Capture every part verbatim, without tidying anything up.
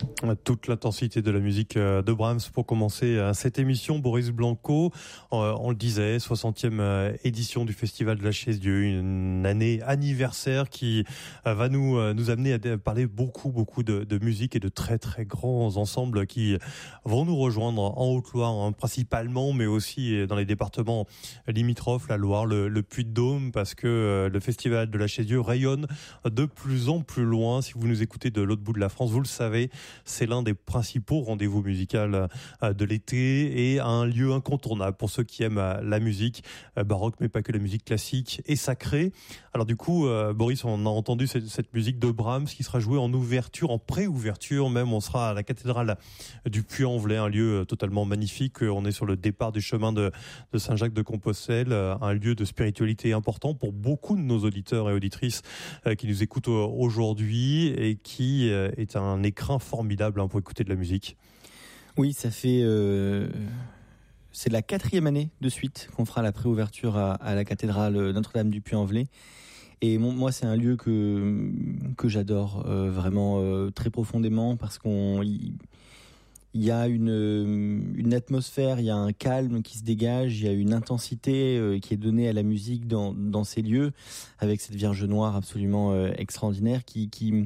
Toute l'intensité de la musique de Brahms pour commencer cette émission. Boris Blanco, on le disait, soixantième édition du Festival de la Chaise-Dieu, une année anniversaire qui va nous nous amener à parler beaucoup beaucoup de, de musique et de très très grands ensembles qui vont nous rejoindre en Haute-Loire, hein, principalement, mais aussi dans les départements limitrophes, la Loire, le, le Puy-de-Dôme, parce que le Festival de la Chaise-Dieu rayonne de plus en plus loin. Si vous nous écoutez de l'autre bout de la France, vous le savez, c'est l'un des principaux rendez-vous musicaux de l'été et un lieu incontournable pour ceux qui aiment la musique baroque, mais pas que la musique classique et sacrée. Alors du coup, Boris, on a entendu cette, cette musique de Brahms qui sera jouée en ouverture, en pré-ouverture même. On sera à la cathédrale du Puy-en-Velay, un lieu totalement magnifique. On est sur le départ du chemin de, de Saint-Jacques-de-Compostelle, un lieu de spiritualité important pour beaucoup de nos auditeurs et auditrices qui nous écoutent aujourd'hui et qui est un écrin formidable pour écouter de la musique. Oui, ça fait euh, c'est la quatrième année de suite qu'on fera la préouverture à, à la cathédrale Notre-Dame du Puy-en-Velay. Et mon, moi, c'est un lieu que que j'adore euh, vraiment euh, très profondément parce qu'on il, il y a une une atmosphère, il y a un calme qui se dégage, il y a une intensité euh, qui est donnée à la musique dans dans ces lieux avec cette Vierge Noire absolument euh, extraordinaire qui qui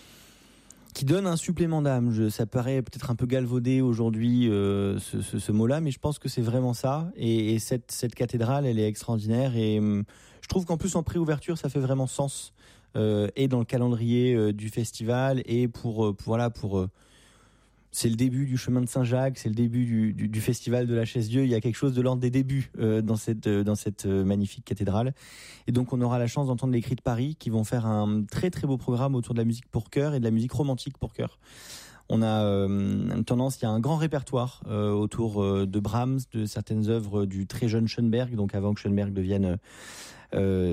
qui donne un supplément d'âme. Je, ça paraît peut-être un peu galvaudé aujourd'hui euh, ce, ce, ce mot-là, mais je pense que c'est vraiment ça. Et, et cette, cette cathédrale, elle est extraordinaire. Et hum, je trouve qu'en plus en préouverture, ça fait vraiment sens. Euh, et dans le calendrier euh, du festival, et pour, euh, pour voilà pour euh, c'est le début du chemin de Saint-Jacques, c'est le début du, du, du festival de la Chaise-Dieu. Il y a quelque chose de l'ordre des débuts euh, dans cette euh, dans cette euh, magnifique cathédrale. Et donc on aura la chance d'entendre les Cris de Paris qui vont faire un très très beau programme autour de la musique pour chœur et de la musique romantique pour chœur. On a euh, une tendance, il y a un grand répertoire euh, autour euh, de Brahms, de certaines œuvres du très jeune Schoenberg, donc avant que Schoenberg devienne euh,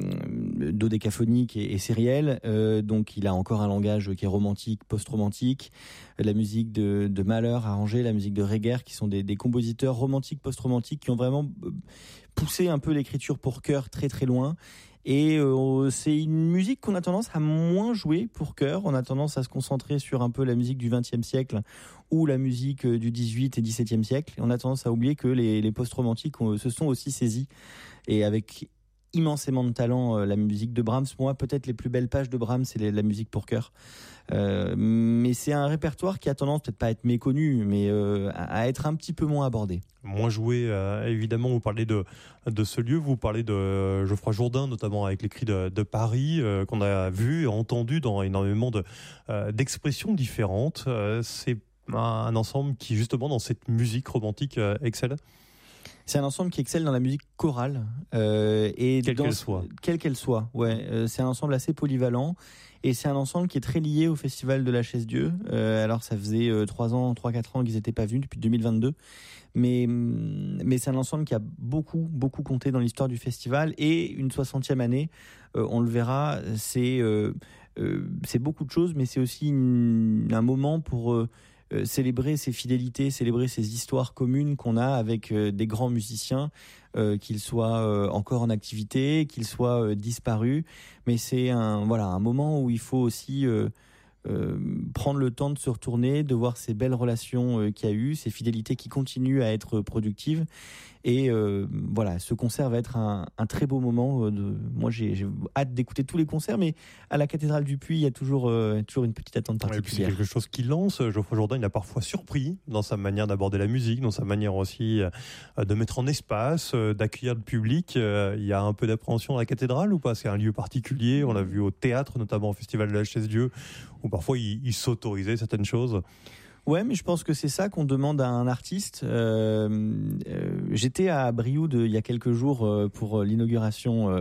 dodécaphonique et, et sériel. Euh, donc il a encore un langage qui est romantique, post-romantique. La musique de, de Mahler arrangée, la musique de Reger, qui sont des, des compositeurs romantiques, post-romantiques, qui ont vraiment poussé un peu l'écriture pour chœur très très loin. Et euh, c'est une musique qu'on a tendance à moins jouer pour chœur. On a tendance à se concentrer sur un peu la musique du vingtième siècle ou la musique du dix-huitième et dix-septième siècle. Et on a tendance à oublier que les, les post-romantiques on, se sont aussi saisis. Et avec immensément de talent, euh, la musique de Brahms. Pour moi, peut-être les plus belles pages de Brahms, c'est les, la musique pour chœur. Euh, mais c'est un répertoire qui a tendance peut-être pas à être méconnu, mais euh, à être un petit peu moins abordé. Moins joué, euh, évidemment. Vous parlez de de ce lieu, vous parlez de euh, Geoffroy Jourdain, notamment avec les Cris de, de Paris, euh, qu'on a vu et entendu dans énormément de euh, d'expressions différentes. Euh, c'est un, un ensemble qui, justement, dans cette musique romantique, euh, excelle. C'est un ensemble qui excelle dans la musique chorale euh, et quelle dans, qu'elle soit. Quelle qu'elle soit, ouais. Euh, c'est un ensemble assez polyvalent et c'est un ensemble qui est très lié au Festival de la Chaise-Dieu. Euh, alors ça faisait euh, trois ans, trois quatre ans qu'ils n'étaient pas venus depuis deux mille vingt-deux, mais mais c'est un ensemble qui a beaucoup beaucoup compté dans l'histoire du festival et une soixantième année. Euh, on le verra, c'est euh, euh, c'est beaucoup de choses, mais c'est aussi une, un moment pour euh, Euh, célébrer ces fidélités, célébrer ces histoires communes qu'on a avec euh, des grands musiciens, euh, qu'ils soient euh, encore en activité, qu'ils soient euh, disparus. Mais c'est un voilà un moment où il faut aussi euh, euh, prendre le temps de se retourner, de voir ces belles relations euh, qu'il y a eu, ces fidélités qui continuent à être productives. Et euh, voilà, ce concert va être un, un très beau moment. De, moi, j'ai, j'ai hâte d'écouter tous les concerts, mais à la cathédrale du Puy, il y a toujours, euh, toujours une petite attente particulière. C'est quelque chose qui lance. Geoffroy Jourdain, il a parfois surpris dans sa manière d'aborder la musique, dans sa manière aussi de mettre en espace, d'accueillir le public. Il y a un peu d'appréhension à la cathédrale ou pas? C'est un lieu particulier. On l'a vu au théâtre, notamment au Festival de la Chaise-Dieu, où parfois il, il s'autorisait certaines choses. Ouais, mais je pense que c'est ça qu'on demande à un artiste. Euh, euh, j'étais à Brioude il y a quelques jours pour l'inauguration